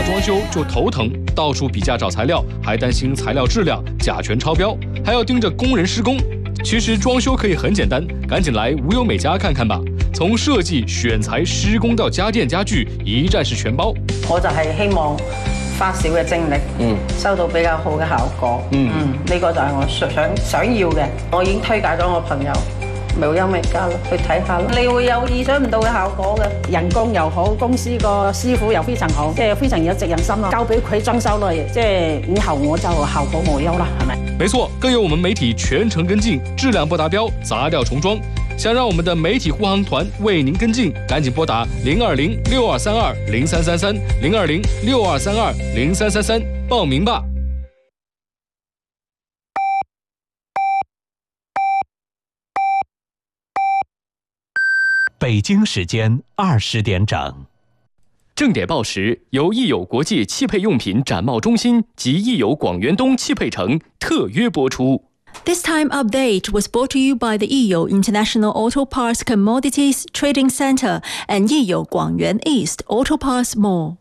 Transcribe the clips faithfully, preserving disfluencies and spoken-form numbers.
到装修就头疼，到处比价找材料，还担心材料质量、甲醛超标，还要盯着工人施工。其實裝修可以很簡單，趕緊來無憂美家看看吧。從設計、選材、施工到家電家具，一站式全包。 我就係希望花少嘅精力，嗯，收到比較好嘅效果，嗯嗯，呢個就係我想想要嘅。我已經推介咗我朋友無憂美家啦，去睇下啦，你會有意想唔到嘅效果嘅。人工又好，公司個師傅又非常好，即係非常有責任心咯。交俾佢裝修咯，即係以後我就效果無憂啦，係咪？ 沒錯，更有我們媒體全程跟進，質量不達標，砸掉重裝。想讓我們的媒體護航團為您跟進，趕緊撥打零二零六二三二零三三三零二零六二三二零三三三報名吧。 北京時間二十點整。 正點報時由益友國際汽配用品展貿中心及益友廣源東汽配城特約播出。 This time update was brought to you by the Yiyo International Auto Parts Commodities Trading Center and Yiyo Guangyuan East Auto Parts Mall。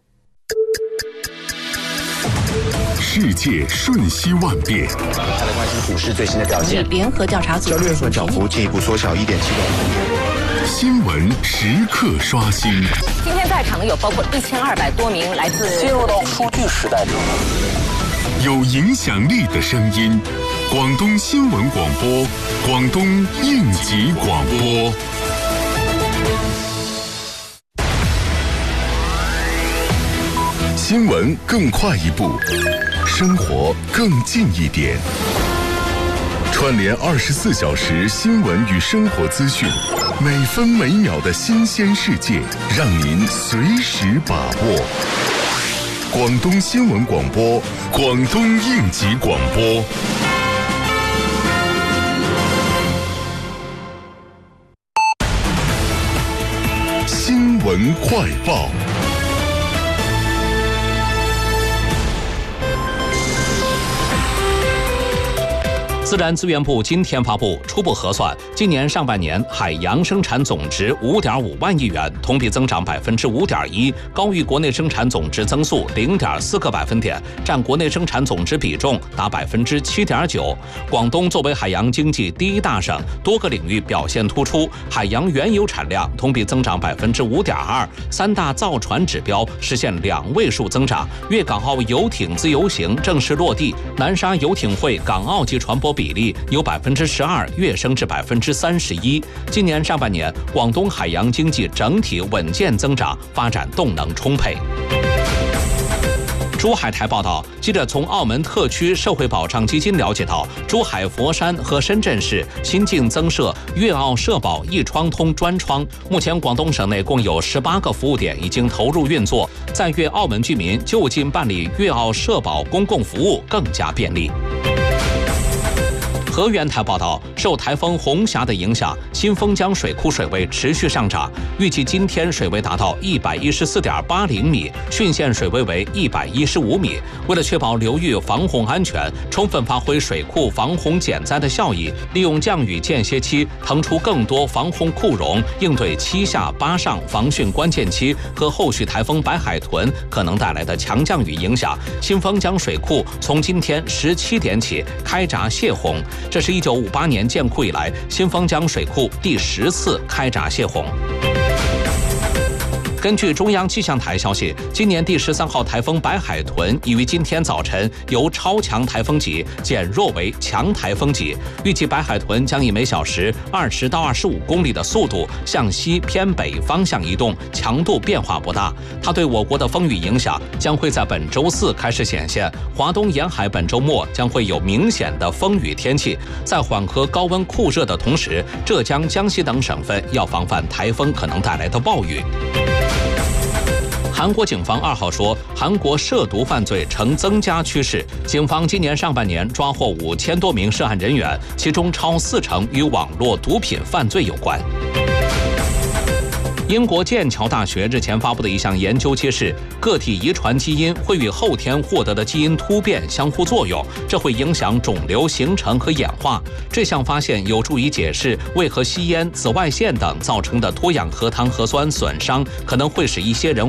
世界瞬息万变， 再来关心股市最新的表现。 联合调查组交易所涨幅进一步缩小一点七个百分点。 新闻时刻刷新。 今天在场的有包括一千二百多名来自。 进入到数据时代中， 有影响力的声音，广东新闻广播，广东应急广播。新闻更快一步，生活更近一点。串联二十四小时新闻与生活资讯，每分每秒的新鲜世界，让您随时把握。广东新闻广播，广东应急广播。新闻快报。 自然资源部今天发布初步核算，今年上半年海洋生产总值五点五万亿元，同比增长百分之五点一，高于国内生产总值增速零点四个百分点，占国内生产总值比重达百分之七点九。广东作为海洋经济第一大省，多个领域表现突出，海洋原油产量同比增长百分之五点二，三大造船指标实现两位数增长，粤港澳游艇自由行正式落地，南沙游艇会港澳级船舶比例由百分之十二跃升至百分之三十一。今年上半年，广东海洋经济整体稳健增长，发展动能充沛。珠海台报道，记者从澳门特区社会保障基金了解到，珠海、佛山和深圳市新近增设粤澳社保一窗通专窗。目前，广东省内共有十八个服务点已经投入运作，在粤澳门居民就近办理粤澳社保公共服务更加便利。河源台报道，受台风红霞的影响，新丰江水库水位持续上涨，预计今天水位达到一百一十四点八零米，汛县水位为一百一十五米。为了确保流域防洪安全，充分发挥水库防洪减灾的效益，利用降雨间歇期腾出更多防洪库容，应对七下八上防汛关键期和后续台风白海豚可能带来的强降雨影响。新丰江水库从今天十七点起开闸泄洪。这是一九五八年建库以来新丰江水库第十次开闸泄洪。根据中央气象台消息，今年第十三号台风白海豚已于今天早晨由超强台风级减弱为强台风级，预计白海豚将以每小时二十到二十五公里的速度向西偏北方向移动，强度变化不大。它对我国的风雨影响将会在本周四开始显现，华东沿海本周末将会有明显的风雨天气。在缓和高温酷热的同时，浙江、江西等省份要防范台风可能带来的暴雨。韩国警方二号说，韩国涉毒犯罪呈增加趋势。警方今年上半年抓获五千多名涉案人员，其中超四成与网络毒品犯罪有关。英国剑桥大学日前发布的一项研究揭示，个体遗传基因会与后天获得的基因突变相互作用，这会影响肿瘤形成和演化。这项发现有助于解释为何吸烟、紫外线等造成的脱氧核糖核酸损伤可能会使一些人